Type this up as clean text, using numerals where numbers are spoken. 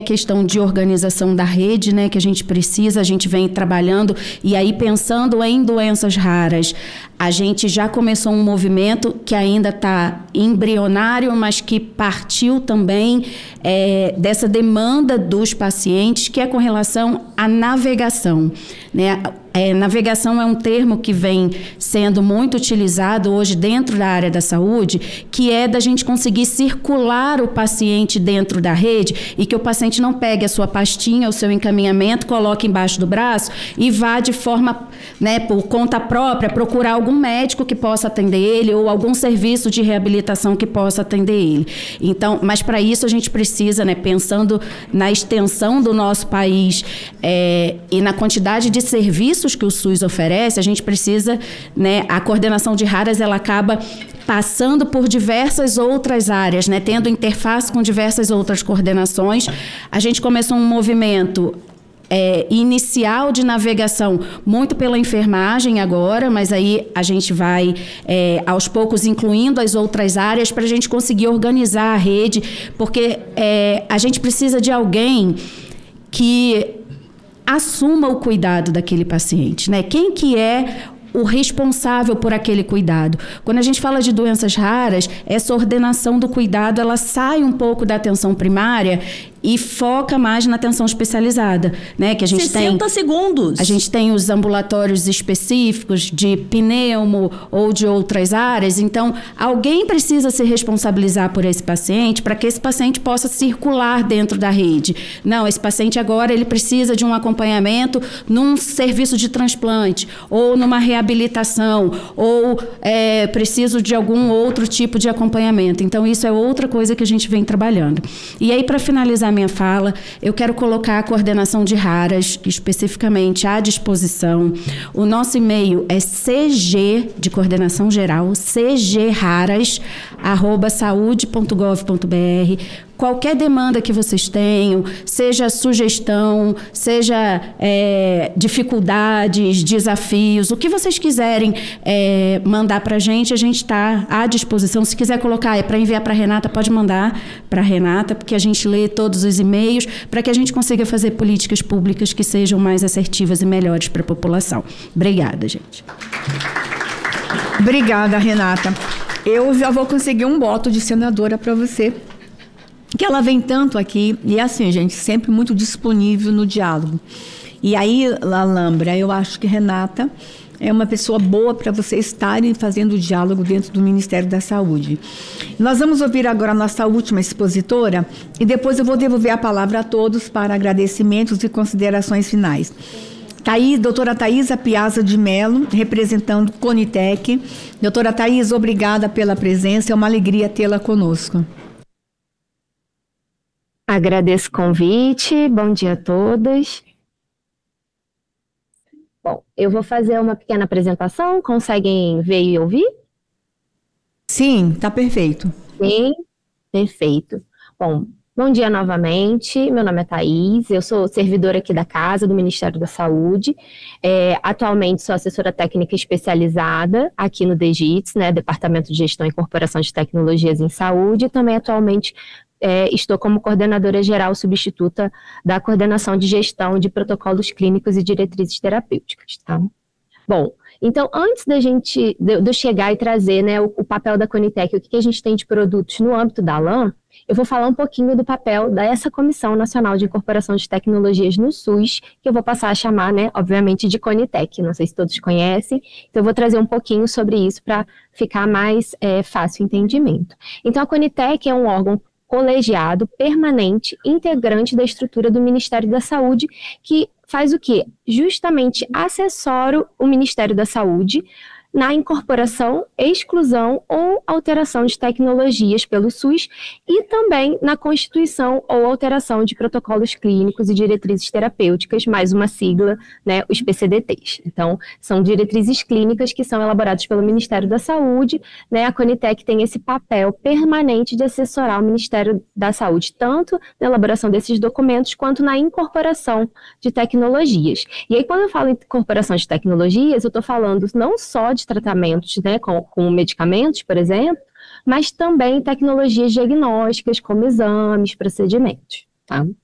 questão de organização da rede, né, que a gente vem trabalhando, e aí pensando em doenças raras, a gente já começou um movimento que ainda está embrionário, mas que partiu também dessa demanda dos pacientes, que é com relação à navegação, né? Navegação é um termo que vem sendo muito utilizado hoje dentro da área da saúde, que é da gente conseguir circular o paciente dentro da rede e que o paciente não pegue a sua pastinha, o seu encaminhamento, coloque embaixo do braço e vá de forma, né, por conta própria, procurar algum médico que possa atender ele ou algum serviço de reabilitação que possa atender ele. Então, mas para isso a gente precisa, né, pensando na extensão do nosso país e na quantidade de serviços que o SUS oferece, a gente precisa, né, a coordenação de raras, ela acaba passando por diversas outras áreas, né, tendo interface com diversas outras coordenações. A gente começou um movimento inicial de navegação muito pela enfermagem agora, mas aí a gente vai aos poucos incluindo as outras áreas para a gente conseguir organizar a rede, porque a gente precisa de alguém que assuma o cuidado daquele paciente, né? Quem que é o responsável por aquele cuidado? Quando a gente fala de doenças raras, essa ordenação do cuidado, ela sai um pouco da atenção primária e foca mais na atenção especializada, né? Que a gente 60 segundos. A gente tem os ambulatórios específicos de pneumo ou de outras áreas. Então, alguém precisa se responsabilizar por esse paciente para que esse paciente possa circular dentro da rede. Não, esse paciente agora ele precisa de um acompanhamento num serviço de transplante ou numa reabilitação ou preciso de algum outro tipo de acompanhamento. Então, isso é outra coisa que a gente vem trabalhando. E aí, para finalizar minha fala, eu quero colocar a coordenação de raras especificamente à disposição. O nosso e-mail é cg, de coordenação geral, cgraras@saude.gov.br. Qualquer demanda que vocês tenham, seja sugestão, seja dificuldades, desafios, o que vocês quiserem mandar para a gente está à disposição. Se quiser colocar para enviar para a Renata, pode mandar para a Renata, porque a gente lê todos os e-mails para que a gente consiga fazer políticas públicas que sejam mais assertivas e melhores para a população. Obrigada, gente. Obrigada, Renata. Eu já vou conseguir um voto de senadora para você, que ela vem tanto aqui, e assim, gente, sempre muito disponível no diálogo. E aí, Alhambra, eu acho que Renata é uma pessoa boa para vocês estarem fazendo o diálogo dentro do Ministério da Saúde. Nós vamos ouvir agora a nossa última expositora, e depois eu vou devolver a palavra a todos para agradecimentos e considerações finais. Doutora Thaisa Piazza de Mello, representando o Conitec. Doutora Thaisa, obrigada pela presença, é uma alegria tê-la conosco. Agradeço o convite, bom dia a todas. Bom, eu vou fazer uma pequena apresentação, conseguem ver e ouvir? Sim, está perfeito. Sim, perfeito. Bom dia novamente, meu nome é Thaís, eu sou servidora aqui da casa, do Ministério da Saúde. Atualmente sou assessora técnica especializada aqui no DGITS, né, Departamento de Gestão e Incorporação de Tecnologias em Saúde, e também atualmente estou como coordenadora geral substituta da coordenação de gestão de protocolos clínicos e diretrizes terapêuticas, tá? Bom, então antes de eu chegar e trazer, né, o papel da Conitec, o que a gente tem de produtos no âmbito da LAN, eu vou falar um pouquinho do papel dessa Comissão Nacional de Incorporação de Tecnologias no SUS, que eu vou passar a chamar, né, obviamente, de Conitec, não sei se todos conhecem, então eu vou trazer um pouquinho sobre isso para ficar mais fácil o entendimento. Então a Conitec é um órgão colegiado, permanente, integrante da estrutura do Ministério da Saúde, que faz o quê? Justamente assessora o Ministério da Saúde na incorporação, exclusão ou alteração de tecnologias pelo SUS e também na constituição ou alteração de protocolos clínicos e diretrizes terapêuticas, mais uma sigla, né, os PCDTs. Então, são diretrizes clínicas que são elaboradas pelo Ministério da Saúde, né, a Conitec tem esse papel permanente de assessorar o Ministério da Saúde, tanto na elaboração desses documentos, quanto na incorporação de tecnologias. E aí, quando eu falo em incorporação de tecnologias, eu estou falando não só de tratamentos, né, com medicamentos, por exemplo, mas também tecnologias diagnósticas, como exames, procedimentos, tá?